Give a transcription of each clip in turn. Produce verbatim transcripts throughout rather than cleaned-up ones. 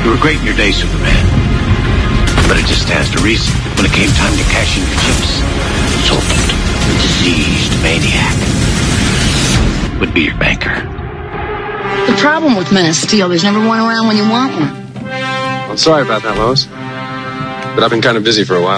You were great in your day, Superman. But it just stands to reason. When it came time to cash in your chips, Solvent, the diseased maniac, would be your banker. The problem with Men of Steel, there's never one around when you want one. I'm sorry about that, Lois. But I've been kind of busy for a while.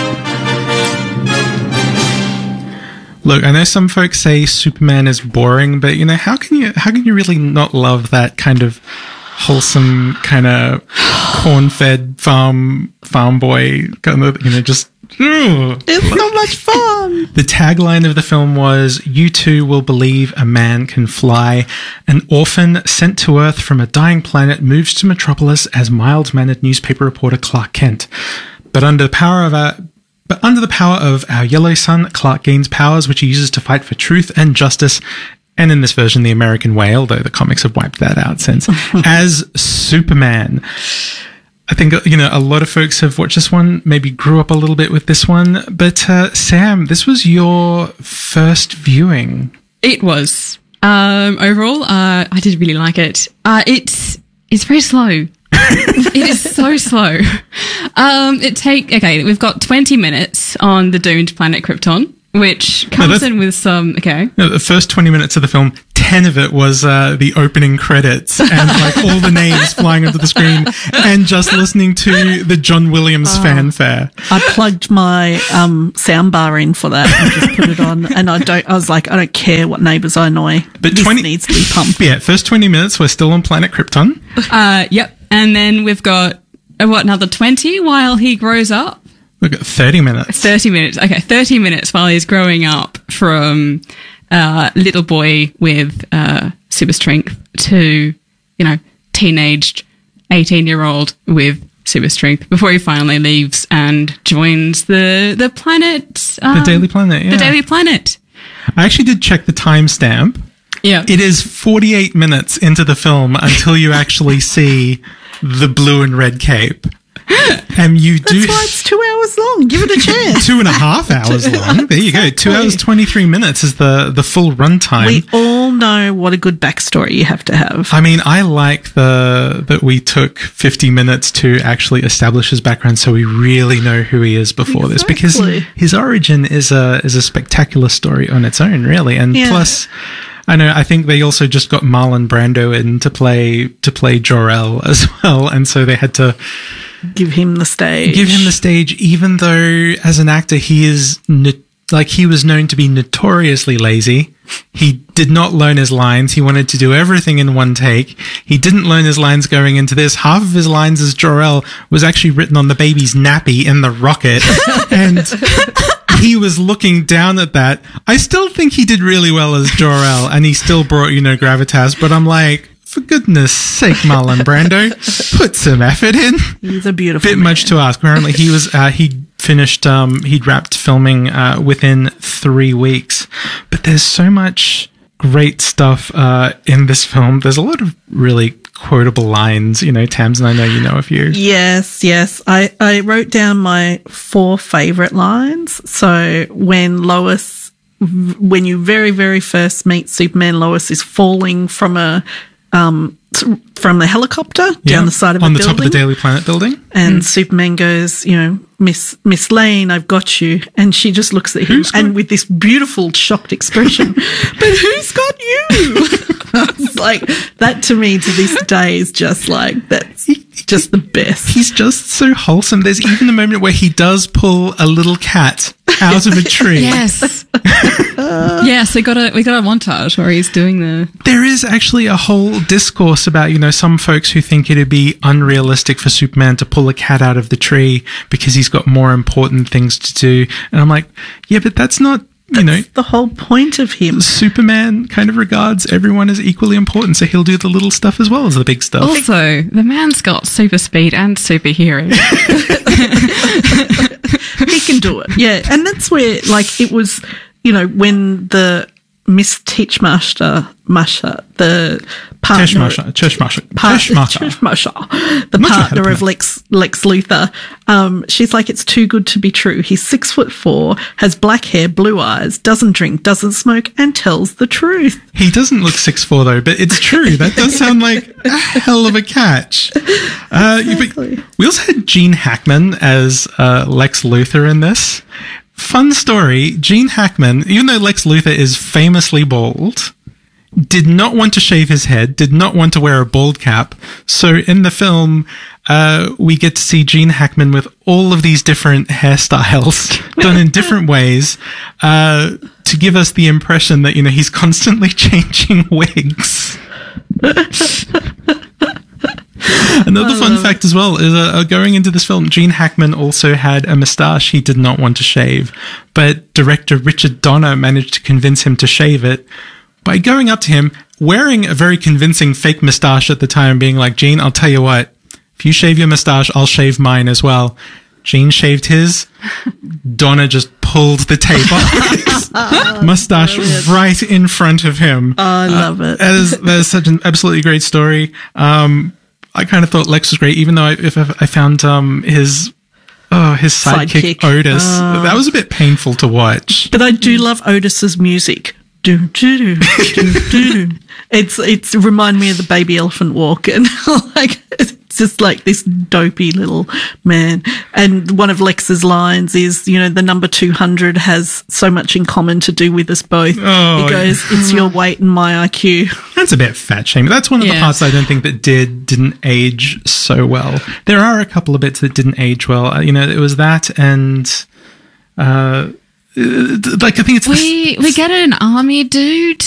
Look, I know some folks say Superman is boring, but you know, how can you how can you really not love that kind of wholesome, kind of corn-fed farm farm boy kind of, you know, just ugh. It's so much fun. The tagline of the film was, "You too will believe a man can fly." An orphan sent to Earth from a dying planet moves to Metropolis as mild-mannered newspaper reporter Clark Kent. But under the power of our But under the power of our yellow sun, Clark gains powers which he uses to fight for truth and justice, and in this version, the American way, although the comics have wiped that out since, as Superman. I think, you know, a lot of folks have watched this one, maybe grew up a little bit with this one, but uh, Sam, this was your first viewing. It was. Um, overall, uh, I did really like it. Uh, it's, it's very slow. It is so slow. Um, it take okay. We've got twenty minutes on the doomed planet Krypton, which comes no, in with some okay. No, the first twenty minutes of the film, ten of it was uh, the opening credits and like all the names flying onto the screen, and just listening to the John Williams oh, fanfare. I plugged my um, soundbar in for that and just put it on, and I don't. I was like, I don't care what neighbours I annoy. But this twenty needs to be pumped. Yeah, first twenty minutes we're still on planet Krypton. Uh, yep. And then we've got, uh, what, another twenty while he grows up? We've got thirty minutes. thirty minutes. Okay, thirty minutes while he's growing up from uh, little boy with uh, super strength to, you know, teenaged eighteen-year-old with super strength before he finally leaves and joins the, the planet. Um, the Daily Planet, yeah. The Daily Planet. I actually did check the timestamp. Yeah. It is forty-eight minutes into the film until you actually see the blue and red cape. And you do. That's why it's two hours long. Give it a chance. Two and a half hours long. There you go. Two hours, twenty-three minutes is the, the full runtime. We all know what a good backstory you have to have. I mean, I like the that we took fifty minutes to actually establish his background so we really know who he is before exactly. this. Because his origin is a, is a spectacular story on its own, really. And yeah. plus, I know. I think they also just got Marlon Brando in to play to play Jor-El as well, and so they had to give him the stage. Give him the stage, even though as an actor he is no- like he was known to be notoriously lazy. He did not learn his lines. He wanted to do everything in one take. He didn't learn his lines going into this. Half of his lines as Jor-El was actually written on the baby's nappy in the rocket, and he was looking down at that. I still think he did really well as Jor-El, and he still brought, you know, gravitas, but I'm like, for goodness sake, Marlon Brando, put some effort in. He's a beautiful Bit man. much to ask. Apparently he was, uh, he finished, um, he'd wrapped filming, uh, within three weeks, but there's so much great stuff, uh, in this film. There's a lot of really quotable lines, you know, Tamsin, I know you know a few. Yes, yes. I, I wrote down my four favourite lines. So when Lois, when you very, very first meet Superman, Lois is falling from a, um, from the helicopter yeah, down the side of on a the building. top of the Daily Planet building. And mm. Superman goes, you know, Miss Miss Lane, I've got you. And she just looks at him Who's and got- with this beautiful shocked expression, but who's got you? It's like, that to me to this day is just like, that's just the best. He's just so wholesome. There's even a moment where he does pull a little cat out of a tree. Yes. Yes, we got a we got a montage where he's doing the. There is actually a whole discourse about, you know, some folks who think it'd be unrealistic for Superman to pull a cat out of the tree because he's got more important things to do. And I'm like, yeah, but that's not, you know, the whole point of him. Superman kind of regards everyone as equally important, so he'll do the little stuff as well as the big stuff. Also, the man's got super speed and super hearing. He can do it. Yeah. And that's where, like, it was, you know, when the Miss Teachmaster, Masha, the partner, Teschmacher, Teschmacher, part- Teschmacher. Teschmacher, the Not sure how to partner of pronounce- Lex Lex Luthor. Um, she's like, it's too good to be true. He's six foot four, has black hair, blue eyes, doesn't drink, doesn't smoke, and tells the truth. He doesn't look six foot four though, but it's true. That does sound like a hell of a catch. Uh, Exactly. but we also had Gene Hackman as uh, Lex Luthor in this. Fun story, Gene Hackman, even though Lex Luthor is famously bald, did not want to shave his head, did not want to wear a bald cap. So in the film, uh, we get to see Gene Hackman with all of these different hairstyles done in different ways, uh, to give us the impression that, you know, he's constantly changing wigs. Another fun fact as well is uh, going into this film, Gene Hackman also had a moustache he did not want to shave, but director Richard Donner managed to convince him to shave it by going up to him, wearing a very convincing fake moustache at the time, being like, Gene, I'll tell you what, if you shave your moustache, I'll shave mine as well. Gene shaved his. Donner just pulled the tape off his mustache right in front of him. Oh, I love it. That is, that is such an absolutely great story. Um, I kind of thought Lex was great, even though I, if I found um, his oh his sidekick, Sidekick. Otis, Oh. that was a bit painful to watch. But I do love Otis's music. Do, do, do, do, do, do. It's it's remind me of the Baby Elephant Walk, and like it's just like this dopey little man. And one of Lex's lines is, you know, the number two hundred has so much in common to do with us both. Oh, he goes, it's your weight and my I Q. That's a bit fat shaming. That's one of the Yeah. parts I don't think that did didn't age so well. There are a couple of bits that didn't age well. Uh, you know, it was that and. Uh, like I think it's We we get an army dude.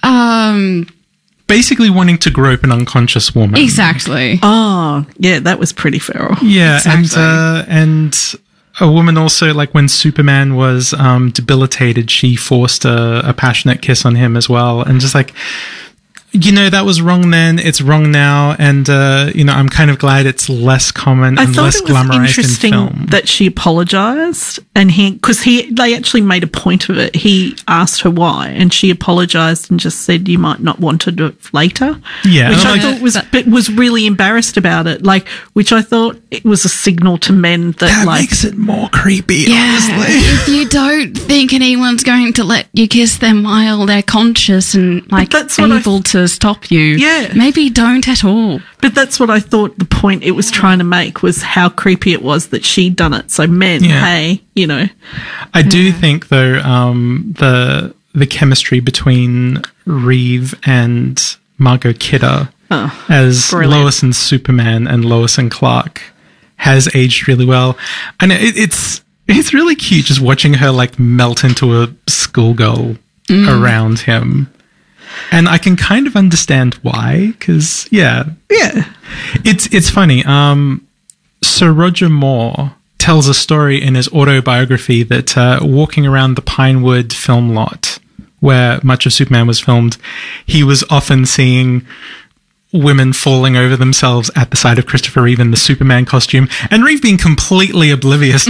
Um, basically wanting to grope an unconscious woman. exactly. Oh, yeah, that was pretty feral. Yeah, Exactly. and uh, and a woman also, like when Superman was um, debilitated, she forced a, a passionate kiss on him as well, and just like. You know, that was wrong then, it's wrong now, and, uh, you know, I'm kind of glad it's less common I and thought less it was glamorized in interesting film. that she apologized, and he because he they actually made a point of it. He asked her why, and she apologized and just said, "You might not want to do it later." Yeah, which and I like- thought was but was really embarrassed about it. Like, which I thought it was a signal to men that, that like, makes it more creepy, Yeah, honestly. if you don't think anyone's going to let you kiss them while they're conscious and like that's what I- able to stop you, Yeah. maybe don't at all. but that's what I thought the point it was trying to make was how creepy it was that she'd done it. So men, Yeah. hey, you know, I do think, though, um, the the chemistry between Reeve and Margot Kidder Oh, as brilliant. Lois and Superman and Lois and Clark has aged really well. And it, it's it's really cute just watching her like melt into a schoolgirl around him. And I can kind of understand why, because yeah, yeah, it's it's funny. Um, Sir Roger Moore tells a story in his autobiography that uh, walking around the Pinewood film lot, where much of Superman was filmed, he was often seeing women falling over themselves at the sight of Christopher Reeve in the Superman costume, and Reeve being completely oblivious to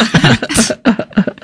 the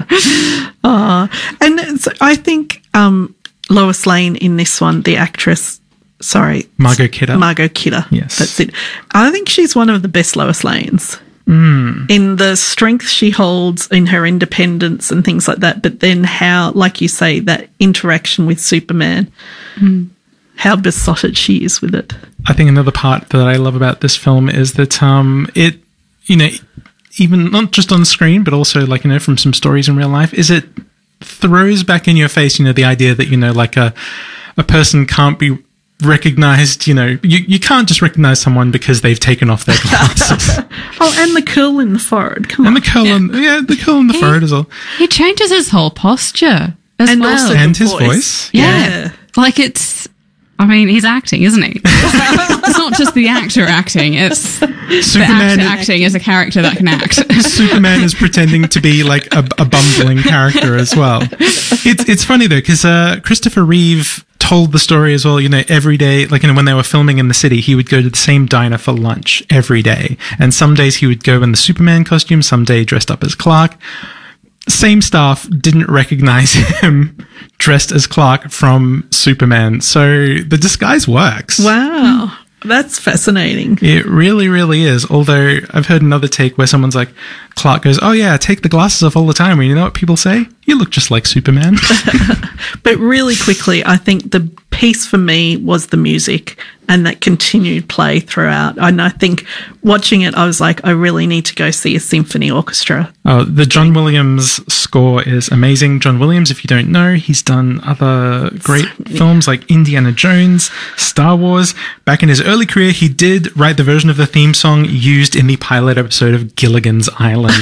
and it's, I think um, Lois Lane in this one, the actress, sorry, Margot Kidder. Margot Kidder. Yes. That's it. I think she's one of the best Lois Lanes. Hmm. In the strength she holds in her independence and things like that, but then how, like you say, that interaction with Superman, how besotted she is with it. I think another part that I love about this film is that um, it, you know, even not just on screen, but also like, you know, from some stories in real life, is it throws back in your face, you know, the idea that, you know, like a a person can't be recognized, you know, you, you can't just recognize someone because they've taken off their glasses. Oh, and the curl in the forehead. Come And on. the curl on, yeah, the curl on the forehead as well. He changes his whole posture as And well. also And the his voice. yeah. Yeah. Like it's, I mean, he's acting, isn't he? It's not just the actor acting, it's the Superman, actor acting as a character that can act. Superman is pretending to be like a, a bumbling character as well. It's it's funny though, because uh, Christopher Reeve told the story as well, you know, every day, like, you know, when they were filming in the city, he would go to the same diner for lunch every day. And some days he would go in the Superman costume, some day dressed up as Clark. same staff didn't recognize him dressed as Clark from Superman. So the disguise works. Wow. That's fascinating. It really, really is. Although I've heard another take where someone's like, Clark goes, oh yeah, take the glasses off all the time. And you know what people say? You look just like Superman. But really quickly, I think the piece for me was the music and that continued play throughout. And I think watching it, I was like, I really need to go see a symphony orchestra. Oh, the John Williams score is amazing. John Williams, if you don't know, he's done other great films like Indiana Jones, Star Wars. Back in his early career, he did write the version of the theme song used in the pilot episode of Gilligan's Island.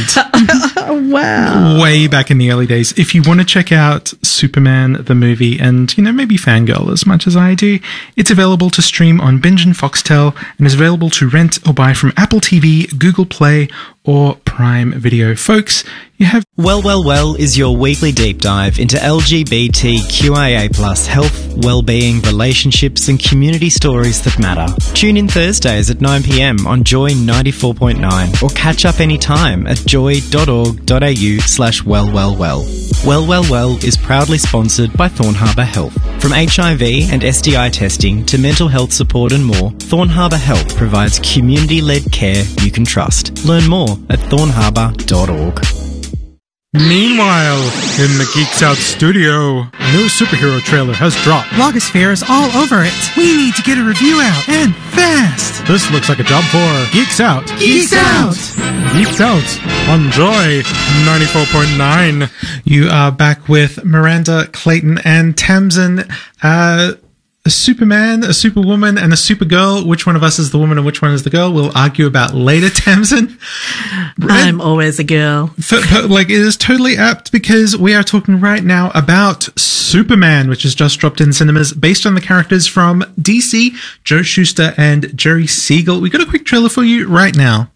Wow. Way back in the early days. If you want to check out Superman, the movie, and, you know, maybe fangirl as much as I do, it's available to stream on Binge and Foxtel and is available to rent or buy from Apple T V, Google Play, or Prime Video. Folks, you have... Well, Well, Well is your weekly deep dive into L G B T Q I A plus health, well-being, relationships and community stories that matter. Tune in Thursdays at nine p.m. on Joy ninety-four point nine or catch up anytime at joy.org.au slash wellwellwell. Well, Well, Well is proudly sponsored by Thorn Harbour Health. From H I V and S D I testing to mental health support and more, Thorn Harbour Health provides community-led care you can trust. Learn more at thorn harbour dot org. Meanwhile, in the Geeks Out studio, a new superhero trailer has dropped. Blogosphere is all over it. We need to get a review out, and fast. This looks like a job for Geeks Out. Geeks Out! Geeks Out on Joy ninety-four point nine. You are back with Miranda, Clayton, and Tamsin. Uh... A Superman, a Superwoman, and a Supergirl. Which one of us is the woman and which one is the girl? We'll argue about later, Tamsin. I'm always a girl. For, for, like, it is totally apt because we are talking right now about Superman, which has just dropped in cinemas, based on the characters from D C, Joe Shuster and Jerry Siegel. We got a quick trailer for you right now.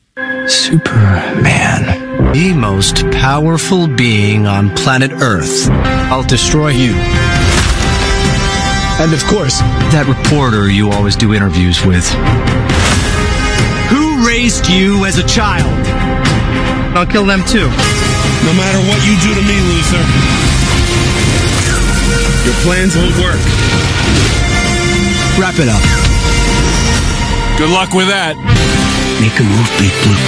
Superman, the most powerful being on planet Earth. I'll destroy you. And of course, that reporter you always do interviews with. Who raised you as a child? I'll kill them too. No matter what you do to me, loser, your plans won't work. Wrap it up. Good luck with that. Make a move, Big Blue.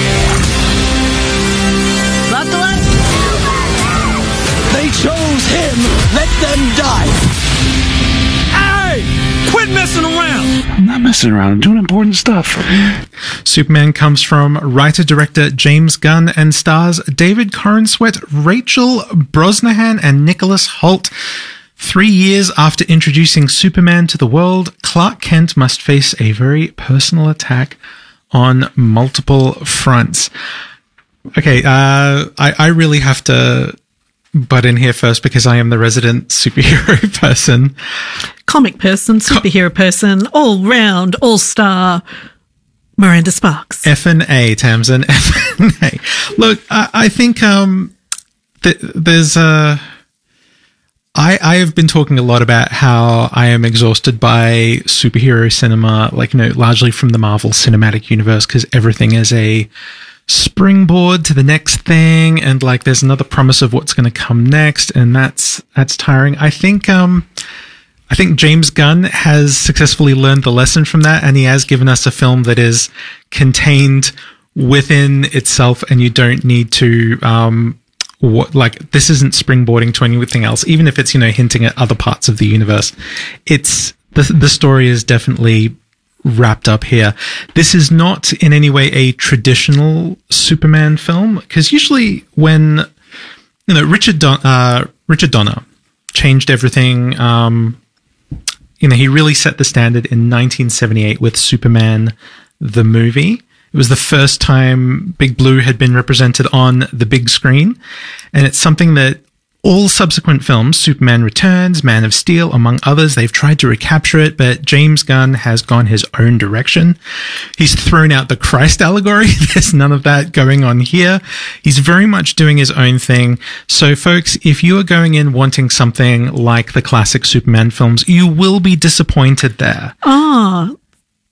Buckle up. They chose him. Let them die. Quit messing around! I'm not messing around. I'm doing important stuff. Superman comes from writer-director James Gunn and stars David Corenswet, Rachel Brosnahan, and Nicholas Hoult. Three years after introducing Superman to the world, Clark Kent must face a very personal attack on multiple fronts. Okay, uh, I, I really have to butt in here first because I am the resident superhero person. Comic person, superhero Co- person, all-round, all-star, Miranda Sparks. F and A, Tamsin, F and A. Look, I, I think um, th- there's a... I, I have been talking a lot about how I am exhausted by superhero cinema, like, you know, largely from the Marvel Cinematic Universe, because everything is a springboard to the next thing, and like there's another promise of what's going to come next, and that's that's tiring. I think um I think James Gunn has successfully learned the lesson from that, and he has given us a film that is contained within itself, and you don't need to um what like this isn't springboarding to anything else, even if it's, you know, hinting at other parts of the universe. It's the the story is definitely wrapped up here. This is not in any way a traditional Superman film, because usually when, you know, Richard Don- uh, Richard Donner changed everything, um, you know, he really set the standard in nineteen seventy-eight with Superman the movie. It was the first time Big Blue had been represented on the big screen, and it's something that all subsequent films, Superman Returns, Man of Steel, among others, they've tried to recapture it, but James Gunn has gone his own direction. He's thrown out the Christ allegory. There's none of that going on here. He's very much doing his own thing. So, folks, if you are going in wanting something like the classic Superman films, you will be disappointed there. Ah,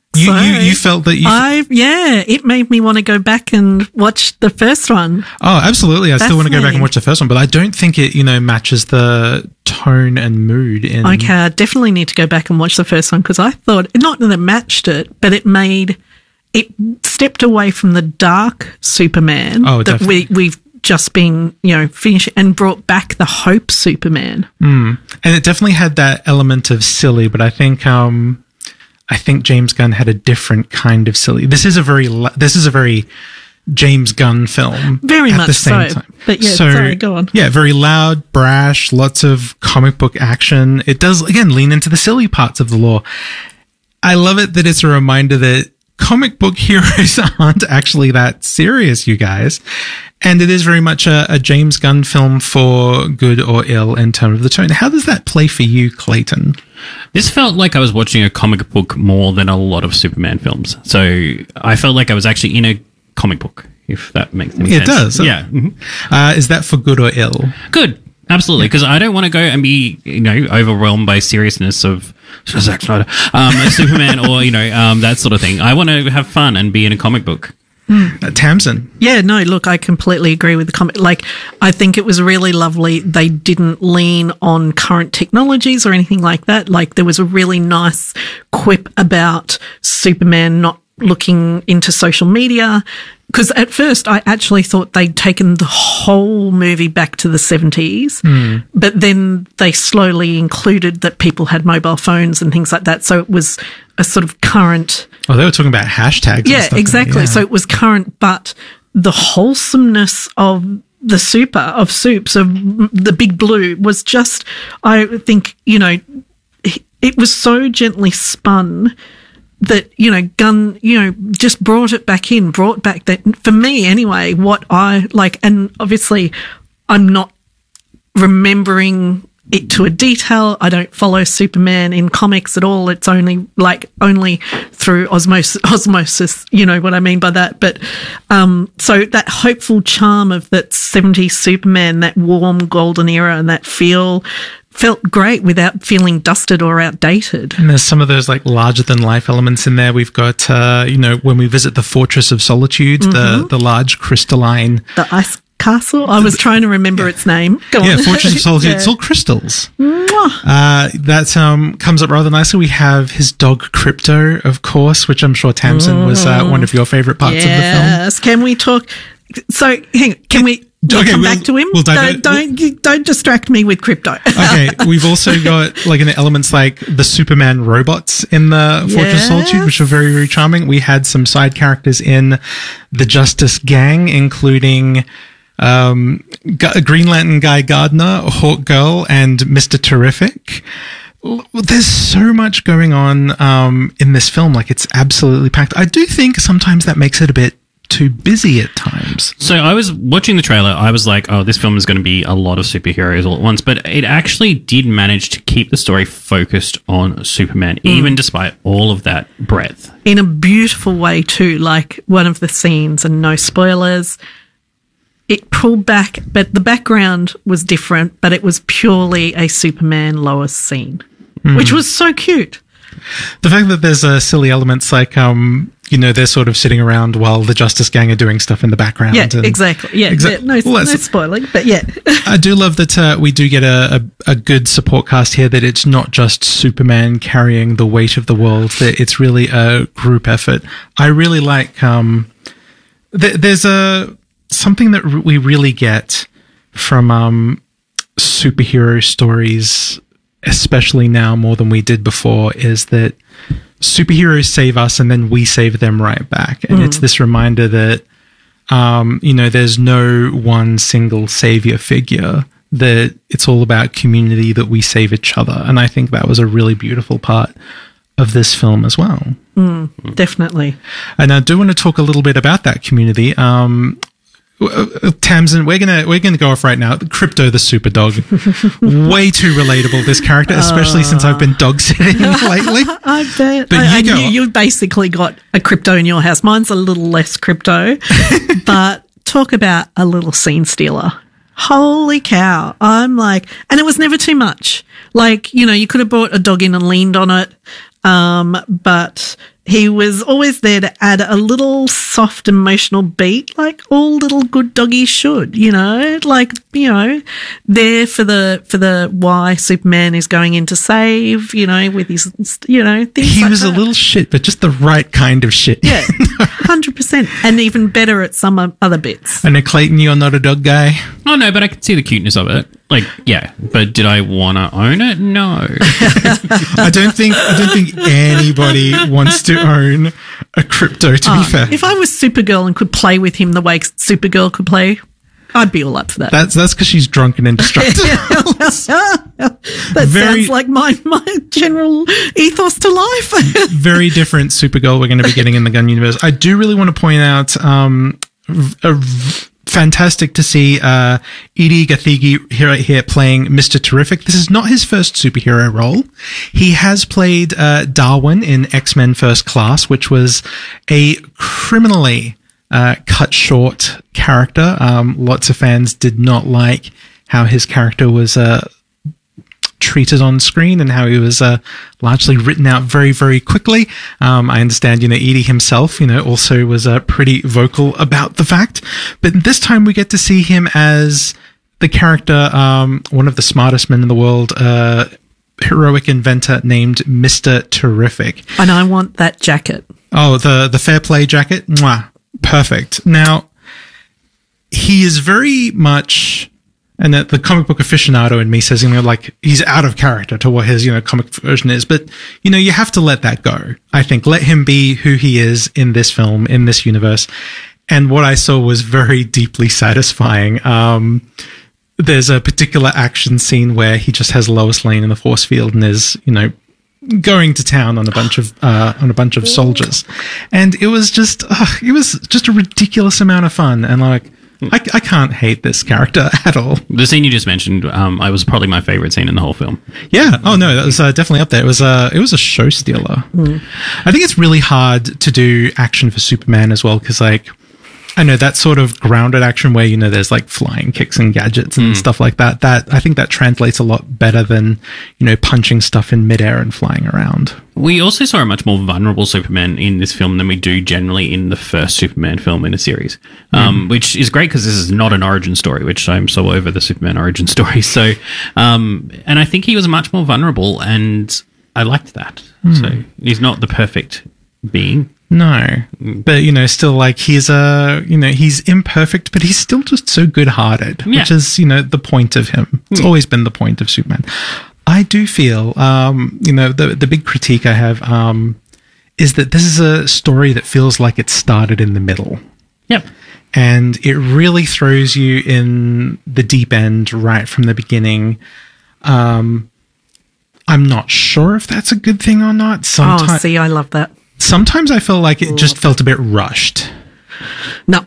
You, So, you, you felt that you. I yeah, it made me want to go back and watch the first one. Oh, absolutely. I still want to go back and Fascinating. watch the first one, but I don't think it, you know, matches the tone and mood in. Okay, I definitely need to go back and watch the first one because I thought not that it matched it, but it made it stepped away from the dark Superman Oh, that we definitely. we've just been you know finished and brought back the Hope Superman. Mm. And it definitely had that element of silly, but I think, um, I think James Gunn had a different kind of silly. This is a very, la- this is a very James Gunn film. Very at much the same so. time. But yeah, sorry, go on. Yeah, very loud, brash, lots of comic book action. It does, again, lean into the silly parts of the lore. I love it that it's a reminder that comic book heroes aren't actually that serious, you guys. And it is very much a, a James Gunn film for good or ill in terms of the tone. How does that play for you, Clayton? This felt like I was watching a comic book more than a lot of Superman films. So I felt like I was actually in a comic book, if that makes any It sense. does. Yeah. Mhm. Uh, is that for good or ill? Good. Absolutely. Because I don't want to go and be, you know, overwhelmed by seriousness of Zack Snyder, um, Superman or, you know, um, that sort of thing. I want to have fun and be in a comic book. Uh, Tamsin. Yeah, no, look, I completely agree with the comment. Like, I think it was really lovely. They didn't lean on current technologies or anything like that. Like, there was a really nice quip about Superman not looking into social media. Because at first I actually thought they'd taken the whole movie back to the seventies, Mm. but then they slowly included that people had mobile phones and things like that. So it was a sort of current. Oh, they were talking about hashtags. and Yeah, stuff like that, exactly. yeah. So it was current, but the wholesomeness of the super, of Soups, of the Big Blue was just, I think, you know, it was so gently spun that, you know, Gunn, you know, just brought it back in, brought back that, for me anyway, what I like, and obviously I'm not remembering it to a detail. I don't follow Superman in comics at all. It's only like only through osmosis, osmosis, you know what I mean by that. But, um, so that hopeful charm of that seventies Superman, that warm golden era and that feel felt great without feeling dusted or outdated. And there's some of those like larger than life elements in there. We've got, uh, you know, when we visit the Fortress of Solitude, the, Mhm. the large crystalline. The ice castle. I was trying to remember its name. Go Yeah, on. Fortress of Solitude. Yeah. It's all crystals. Mwah. Uh, that um, comes up rather nicely. We have his dog Crypto, of course, which I'm sure Tamsin was uh, one of your favorite parts of the film. Yes. Can we talk? So, hang on, can we we'll Okay, come we'll- back to him? we'll dive don't, in. don't, don't distract me with crypto. Okay, we've also got like in the elements like the Superman robots in the Fortress of Solitude, which are very, very charming. We had some side characters in the Justice Gang, including um, G- Green Lantern Guy Gardner, Hawk Girl, and Mister Terrific. L- There's so much going on um, in this film. Like, it's absolutely packed. I do think sometimes that makes it a bit too busy at times. So I was watching the trailer. I was like, oh, this film is going to be a lot of superheroes all at once. But it actually did manage to keep the story focused on Superman, even despite all of that breadth. In a beautiful way, too. Like one of the scenes, and no spoilers, it pulled back, but the background was different, but it was purely a Superman Lois scene, which was so cute. The fact that there's uh, silly elements like, um, you know, they're sort of sitting around while the Justice Gang are doing stuff in the background. Yeah, and- exactly. Yeah, Exa- yeah, no, Well, no that's- spoiling, but yeah. I do love that uh, we do get a, a, a good support cast here, that it's not just Superman carrying the weight of the world, that it's really a group effort. I really like, um, th- there's a, something that r- we really get from, um, superhero stories, especially now more than we did before, is that superheroes save us and then we save them right back. And Mm. it's this reminder that, um, you know, there's no one single savior figure, that it's all about community, that we save each other. And I think that was a really beautiful part of this film as well. Mm, definitely. And I do want to talk a little bit about that community. Um, uh, Tamsin, we're gonna we're gonna go off right now. Crypto the super dog, way too relatable. This character, especially since I've been dog sitting lately. I bet. But I, you I go- knew you basically got a crypto in your house. Mine's a little less crypto, but talk about a little scene stealer. Holy cow. I'm like, and it was never too much. Like, you know, you could have brought a dog in and leaned on it. Um, but he was always there to add a little soft emotional beat, like all little good doggies should, you know, like, you know, there for the, for the why Superman is going in to save, you know, with his, you know, things He like was that. a little shit, but just the right kind of shit. Yeah, one hundred percent. And even better at some o- other bits. I know, Clayton, you're not a dog guy. Oh, no, but I could see the cuteness of it. Like, yeah, but did I want to own it? No. I don't think I don't think anybody wants to own a crypto, to Oh, be fair. if I was Supergirl and could play with him the way Supergirl could play, I'd be all up for that. That's that's because she's drunken and distracted. that Very- sounds like my, my general ethos to life. Very different Supergirl we're going to be getting in the Gun universe. I do really want to point out um, a v- fantastic to see uh, Edie Gathegi here, here playing Mister Terrific. This is not his first superhero role. He has played uh, Darwin in X-Men First Class, which was a criminally uh, cut short character. Um, lots of fans did not like how his character was uh, treated on screen and how he was uh, largely written out very, very quickly. Um, I understand, you know, Edie himself, you know, also was uh, pretty vocal about the fact. But this time we get to see him as the character, um, one of the smartest men in the world, uh, heroic inventor named Mister Terrific. And I want that jacket. Oh, the, the Fair Play jacket? Mwah. Perfect. Now, he is very much... And the, the comic book aficionado in me says, you know, like, he's out of character to what his, you know, comic version is. But, you know, you have to let that go. I think let him be who he is in this film, in this universe. And what I saw was very deeply satisfying. Um, there's a particular action scene where he just has Lois Lane in the force field and is, you know, going to town on a bunch of uh, on a bunch of soldiers. And it was just, uh, it was just a ridiculous amount of fun. And like, I, I can't hate this character at all. The scene you just mentioned, um, I was probably my favorite scene in the whole film. Yeah. Oh no, that was uh, definitely up there. It was a it was a show stealer. Mm. I think it's really hard to do action for Superman as well because, like, I know that sort of grounded action where, you know, there's like flying kicks and gadgets and Mm. stuff like that. That I think that translates a lot better than, you know, punching stuff in midair and flying around. We also saw a much more vulnerable Superman in this film than we do generally in the first Superman film in a series, um, which is great because this is not an origin story, which I'm so over the Superman origin story. So, um, and I think he was much more vulnerable, and I liked that. Mm. So he's not the perfect being. No, but, you know, still, like, he's a, you know, he's imperfect, but he's still just so good-hearted, Yeah. which is, you know, the point of him. It's Mm. always been the point of Superman. I do feel, um, you know, the the big critique I have um, is that this is a story that feels like it started in the middle. Yep. And it really throws you in the deep end right from the beginning. Um, I'm not sure if that's a good thing or not. Oh, Sometimes, see, I love that. sometimes I feel like it just felt a bit rushed. No.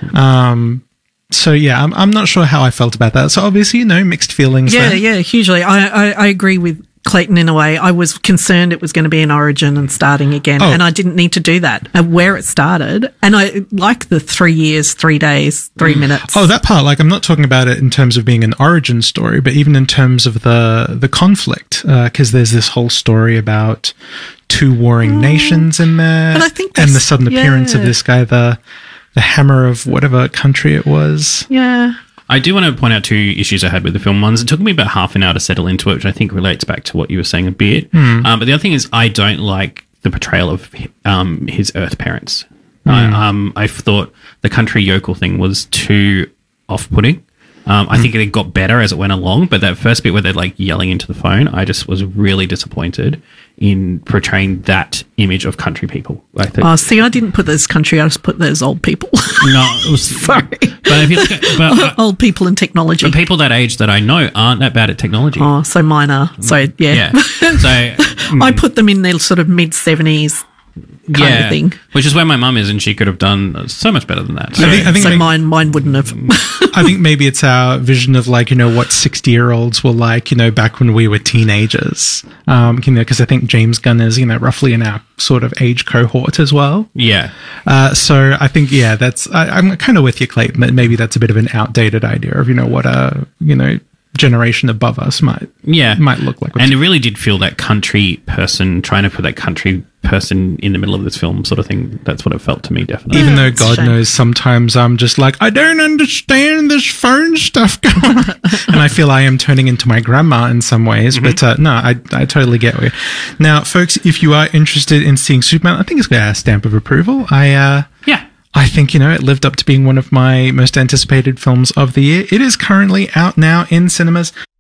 Um, so yeah, I'm, I'm not sure how I felt about that. So obviously, you know, mixed feelings. Yeah, there. yeah, hugely. I, I, I agree with Clayton in a way. I was concerned it was going to be an origin and starting again, Oh. and I didn't need to do that. Uh, where it started, and I like the three years, three days, three minutes. Oh, that part. Like, I'm not talking about it in terms of being an origin story, but even in terms of the the conflict, because there's this whole story about two warring nations in there, And I think and the that's- sudden appearance of yeah. this guy, the the hammer of whatever country it was. Yeah. I do want to point out two issues I had with the film. One's it took me about half an hour to settle into it, which I think relates back to what you were saying a bit. Hmm. Um, but the other thing is I don't like the portrayal of um, his Earth parents. Hmm. I, um, I thought the country yokel thing was too off-putting. Um, I Hmm. think it got better as it went along, but that first bit where they're like yelling into the phone, I just was really disappointed in portraying that image of country people. I think. Oh, see, I didn't put those country. I just put those old people. No, it was Sorry. But if you look at, but, uh, old people and technology. but people that age that I know aren't that bad at technology. Oh, so mine are. So yeah. Yeah. So I put them in their sort of mid seventies kind yeah, of thing. which is where my mum is, and she could have done so much better than that. So, I think, I think So maybe, mine, mine wouldn't have. I think maybe it's our vision of, like, you know, what sixty year olds were like, you know, back when we were teenagers. Um, you know, because I think James Gunn is, you know, roughly in our sort of age cohort as well. yeah, Uh, so I think, yeah, that's, I, I'm kind of with you, Clayton, that maybe that's a bit of an outdated idea of, you know, what a, you know, generation above us might, yeah, might look like. and it really did feel that country person trying to put that country person in the middle of this film sort of thing. That's what it felt to me, definitely. Even Yeah, though it's a God shame. knows sometimes I'm just like, I don't understand this phone stuff going on. And I feel I am turning into my grandma in some ways. Mm-hmm. But uh, no, I, I totally get you. Now, folks, if you are interested in seeing Superman, I think it's got a stamp of approval. I, uh, Yeah. I think, you know, it lived up to being one of my most anticipated films of the year. It is currently out now in cinemas.